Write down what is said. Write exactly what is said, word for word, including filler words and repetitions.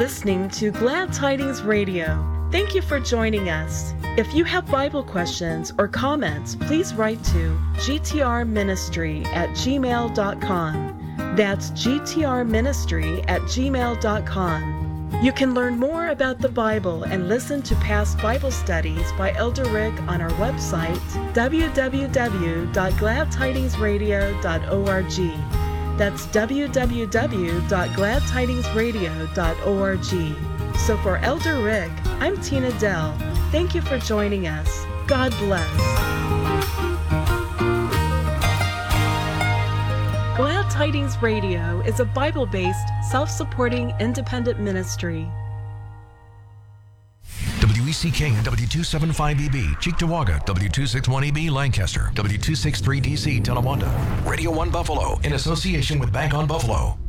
listening to Glad Tidings Radio. Thank you for joining us. If you have Bible questions or comments, please write to g t r ministry at gmail dot com. That's g t r ministry at gmail dot com. You can learn more about the Bible and listen to past Bible studies by Elder Rick on our website, w w w dot glad tidings radio dot org. That's w w w dot glad tidings radio dot org. So for Elder Rick, I'm Tina Dell. Thank you for joining us. God bless. Glad Tidings Radio is a Bible-based, self-supporting, independent ministry. W E C K and W two seventy-five E B, Cheektowaga, W two sixty-one E B, Lancaster, W two sixty-three D C, Tonawanda. Radio one Buffalo, in association with Bank on Buffalo.